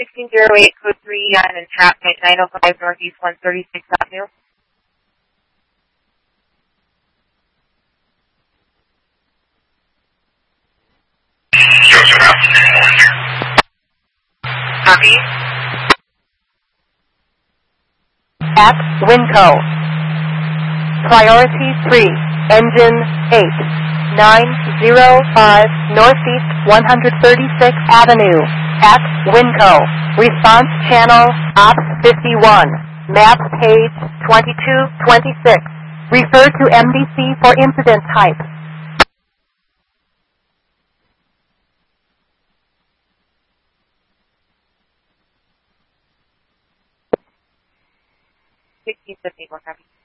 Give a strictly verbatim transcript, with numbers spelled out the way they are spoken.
sixteen oh eight, code three, on entrapment, nine oh five Northeast one thirty-sixth Avenue. Copy. At Winco. Priority three, engine eight, nine oh five Northeast one thirty-sixth Avenue. At Winco. Response channel Ops fifty-one. Map page twenty-two twenty-six. Refer to M D C for incident type. sixteen fifty, more copy.